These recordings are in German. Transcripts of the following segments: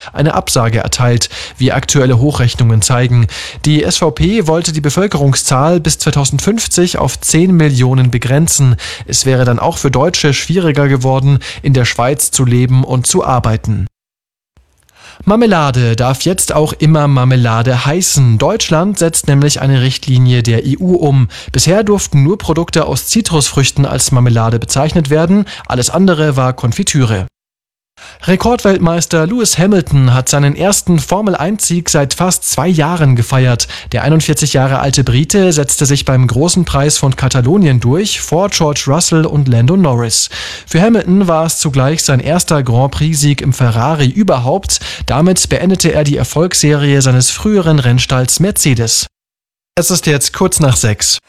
eine Absage erteilt, wie aktuelle Hochrechnungen zeigen. Die SVP wollte die Bevölkerungszahl bis 2050 auf 10 Millionen begrenzen. Es wäre dann auch für Deutsche schwieriger geworden, in der Schweiz zu leben und zu arbeiten. Marmelade darf jetzt auch immer Marmelade heißen. Deutschland setzt nämlich eine Richtlinie der EU um. Bisher durften nur Produkte aus Zitrusfrüchten als Marmelade bezeichnet werden. Alles andere war Konfitüre. Rekordweltmeister Lewis Hamilton hat seinen ersten Formel-1-Sieg seit fast 2 Jahren gefeiert. Der 41 Jahre alte Brite setzte sich beim Großen Preis von Katalonien durch, vor George Russell und Lando Norris. Für Hamilton war es zugleich sein erster Grand Prix-Sieg im Ferrari überhaupt. Damit beendete er die Erfolgsserie seines früheren Rennstalls Mercedes. Es ist jetzt kurz nach 6.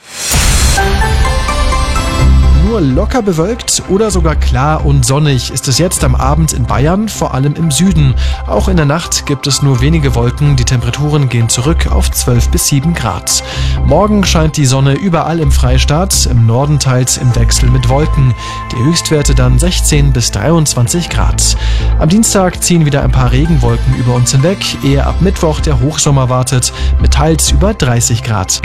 Nur locker bewölkt oder sogar klar und sonnig ist es jetzt am Abend in Bayern, vor allem im Süden. Auch in der Nacht gibt es nur wenige Wolken, die Temperaturen gehen zurück auf 12 bis 7 Grad. Morgen scheint die Sonne überall im Freistaat, im Norden teils im Wechsel mit Wolken. Die Höchstwerte dann 16 bis 23 Grad. Am Dienstag ziehen wieder ein paar Regenwolken über uns hinweg, ehe ab Mittwoch der Hochsommer wartet, mit teils über 30 Grad.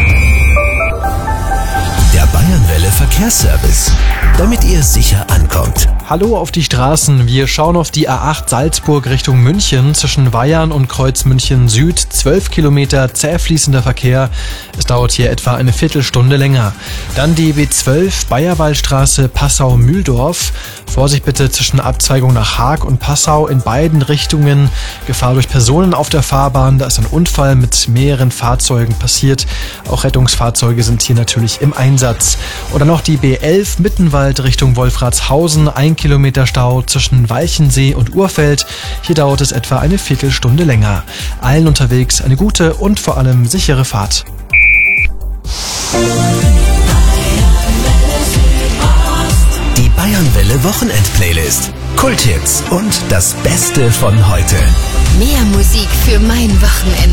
Der Bayernwelle Verkehrsservice, damit ihr sicher ankommt. Hallo auf die Straßen. Wir schauen auf die A8 Salzburg Richtung München zwischen Weyarn und Kreuz München Süd. 12 Kilometer zäh fließender Verkehr. Es dauert hier etwa eine Viertelstunde länger. Dann die B12 Bayerwaldstraße Passau-Mühldorf. Vorsicht bitte zwischen Abzweigung nach Haag und Passau in beiden Richtungen. Gefahr durch Personen auf der Fahrbahn. Da ist ein Unfall mit mehreren Fahrzeugen passiert. Auch Rettungsfahrzeuge sind hier natürlich im Einsatz. Oder noch die B11 Mittenwald Richtung Wolfratshausen. 1 Kilometer Stau zwischen Walchensee und Urfeld. Hier dauert es etwa eine Viertelstunde länger. Allen unterwegs eine gute und vor allem sichere Fahrt. Die Bayernwelle Wochenend-Playlist. Kulthits und das Beste von heute. Mehr Musik für mein Wochenende.